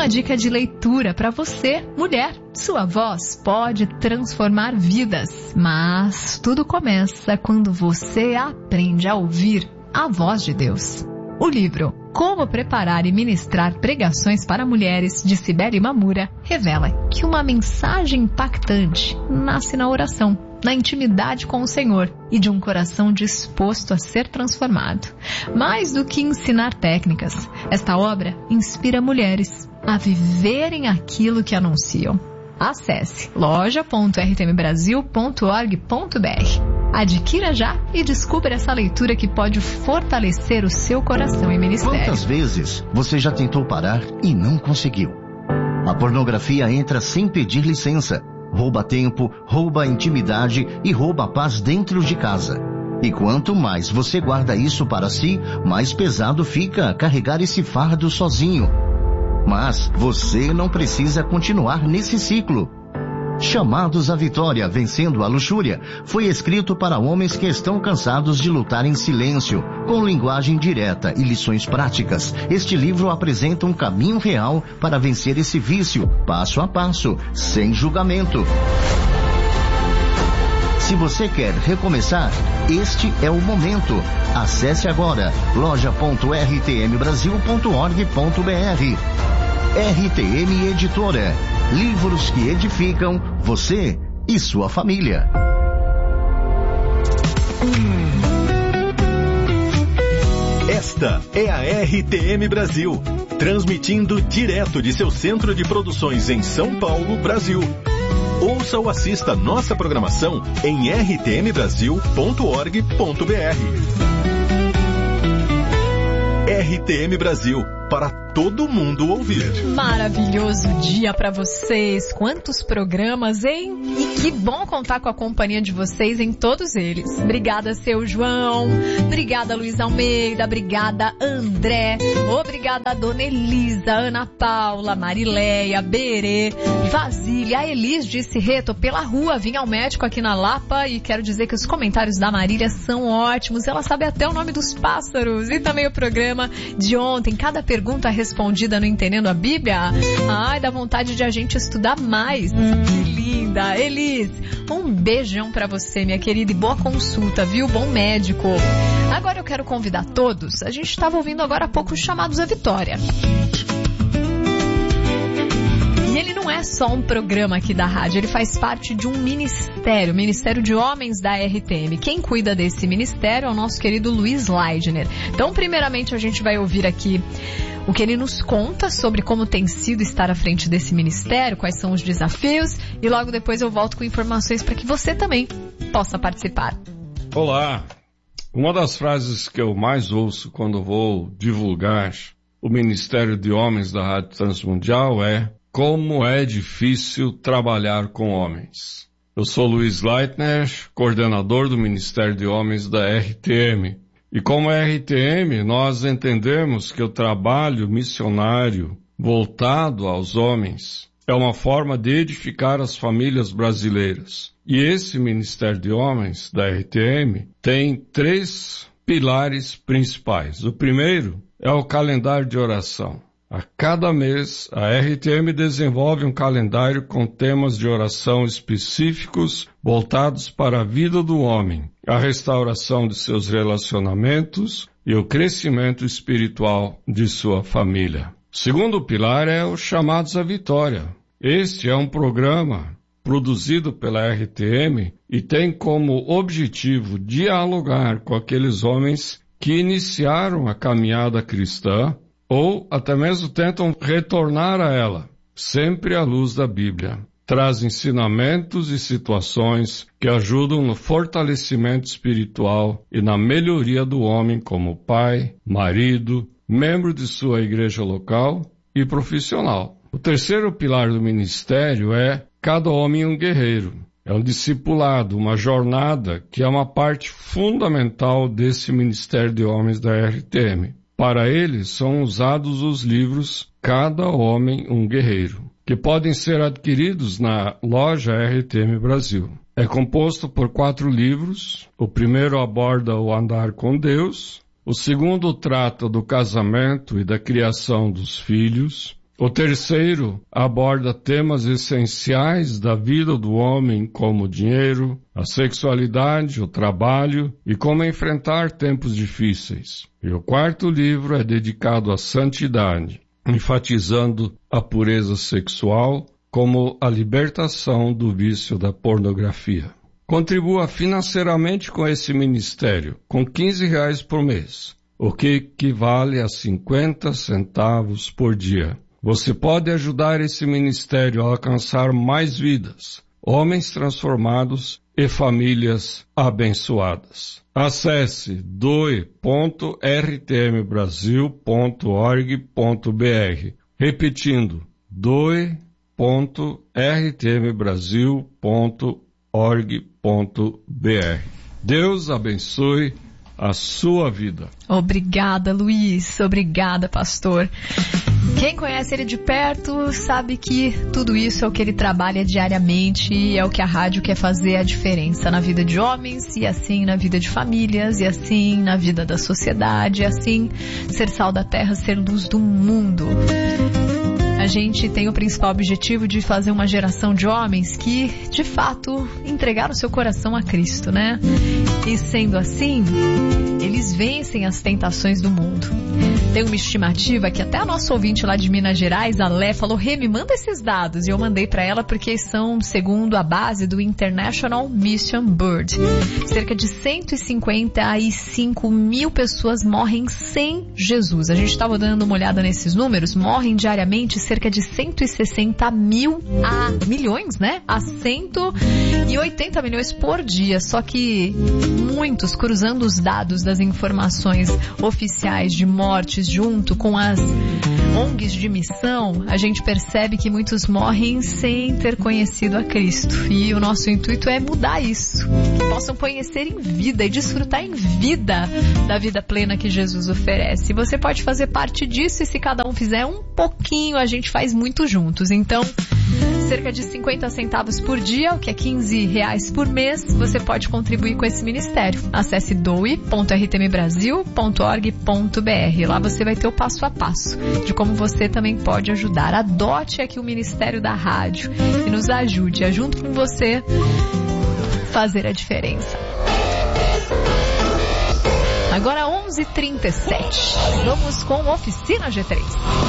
dica de leitura para você, mulher. Sua voz pode transformar vidas, mas tudo começa quando você aprende a ouvir a voz de Deus. O livro Como Preparar e Ministrar Pregações para Mulheres, de Cibele Mamura, revela que uma mensagem impactante nasce na oração, na intimidade com o Senhor e de um coração disposto a ser transformado. Mais do que ensinar técnicas, esta obra inspira mulheres a viverem aquilo que anunciam. Acesse loja.rtmbrasil.org.br. Adquira já e descubra essa leitura que pode fortalecer o seu coração e ministério. Quantas vezes você já tentou parar e não conseguiu? A pornografia entra sem pedir licença. Rouba tempo, rouba intimidade e rouba a paz dentro de casa. E quanto mais você guarda isso para si, mais pesado fica carregar esse fardo sozinho. Mas você não precisa continuar nesse ciclo. Chamados à Vitória, Vencendo a Luxúria, foi escrito para homens que estão cansados de lutar em silêncio, com linguagem direta e lições práticas. Este livro apresenta um caminho real para vencer esse vício, passo a passo, sem julgamento. Se você quer recomeçar, este é o momento. Acesse agora loja.rtmbrasil.org.br. RTM Editora. Livros que edificam você e sua família. Esta é a RTM Brasil, transmitindo direto de seu centro de produções em São Paulo, Brasil. Ouça ou assista nossa programação em rtmbrasil.org.br. RTM Brasil, para todo mundo ouvir. Maravilhoso dia para vocês. Quantos programas, hein? E que bom contar com a companhia de vocês em todos eles. Obrigada, seu João. Obrigada, Luiz Almeida. Obrigada, André. Obrigada, Dona Elisa, Ana Paula, Marileia, Berê, Vasília. A Elis disse, tô pela rua, vim ao médico aqui na Lapa e quero dizer que os comentários da Marília são ótimos. Ela sabe até o nome dos pássaros. E também o programa de ontem, cada pergunta respondida no Entendendo a Bíblia. Ai, dá vontade de a gente estudar mais. Que linda. Elis, um beijão pra você, minha querida, e boa consulta, viu? Bom médico. Agora eu quero convidar todos. A gente estava ouvindo agora há pouco os Chamados à Vitória. E ele não é só um programa aqui da rádio, ele faz parte de um ministério, o Ministério de Homens da RTM. Quem cuida desse ministério é o nosso querido Luiz Leidner. Então, primeiramente, a gente vai ouvir aqui o que ele nos conta sobre como tem sido estar à frente desse ministério, quais são os desafios, e logo depois eu volto com informações para que você também possa participar. Olá! Uma das frases que eu mais ouço quando vou divulgar o Ministério de Homens da Rádio Transmundial é: como é difícil trabalhar com homens. Eu sou Luiz Leitner, coordenador do Ministério de Homens da RTM. E como RTM, nós entendemos que o trabalho missionário voltado aos homens é uma forma de edificar as famílias brasileiras. E esse Ministério de Homens da RTM tem 3 pilares principais. O primeiro é o calendário de oração. A cada mês, a RTM desenvolve um calendário com temas de oração específicos voltados para a vida do homem, a restauração de seus relacionamentos e o crescimento espiritual de sua família. O segundo pilar é os Chamados à Vitória. Este é um programa produzido pela RTM e tem como objetivo dialogar com aqueles homens que iniciaram a caminhada cristã ou até mesmo tentam retornar a ela, sempre à luz da Bíblia. Traz ensinamentos e situações que ajudam no fortalecimento espiritual e na melhoria do homem como pai, marido, membro de sua igreja local e profissional. O terceiro pilar do ministério é Cada Homem um Guerreiro. É um discipulado, uma jornada que é uma parte fundamental desse Ministério de Homens da RTM. Para ele são usados os livros Cada Homem um Guerreiro, que podem ser adquiridos na loja RTM Brasil. É composto por 4 livros. O primeiro aborda o andar com Deus. O segundo trata do casamento e da criação dos filhos. O terceiro aborda temas essenciais da vida do homem, como o dinheiro, a sexualidade, o trabalho e como enfrentar tempos difíceis. E o quarto livro é dedicado à santidade, enfatizando a pureza sexual como a libertação do vício da pornografia. Contribua financeiramente com esse ministério, com R$15 por mês, o que equivale a 50 centavos por dia. Você pode ajudar esse ministério a alcançar mais vidas, homens transformados e famílias abençoadas. Acesse doe.rtmbrasil.org.br. Repetindo, doe.rtmbrasil.org.br. Deus abençoe a sua vida. Obrigada, Luiz. Obrigada, pastor. Quem conhece ele de perto sabe que tudo isso é o que ele trabalha diariamente e é o que a rádio quer fazer a diferença na vida de homens e assim na vida de famílias e assim na vida da sociedade e assim ser sal da terra, ser luz do mundo. A gente tem o principal objetivo de fazer uma geração de homens que, de fato, entregaram seu coração a Cristo, né? E sendo assim, eles vencem as tentações do mundo. Tem uma estimativa que até a nossa ouvinte lá de Minas Gerais, a Lé, falou: Rê, me manda esses dados. E eu mandei para ela porque são segundo a base do International Mission Board. Cerca de 155 mil pessoas morrem sem Jesus. A gente estava dando uma olhada nesses números. Morrem diariamente cerca de 160 mil a milhões, né? A 180 milhões por dia. Só que muitos, cruzando os dados das informações oficiais de mortes junto com as ONGs de missão, a gente percebe que muitos morrem sem ter conhecido a Cristo. E o nosso intuito é mudar isso. Que possam conhecer em vida e desfrutar em vida da vida plena que Jesus oferece. E você pode fazer parte disso e se cada um fizer um pouquinho, a gente faz muito juntos. Então, cerca de 50 centavos por dia, o que é R$15 por mês, você pode contribuir com esse ministério. Acesse doe.rtmbrasil.org.br. Lá você vai ter o passo a passo de como você também pode ajudar. Adote aqui o Ministério da Rádio e nos ajude a, junto com você, fazer a diferença. Agora 11h37. Vamos com Oficina G3.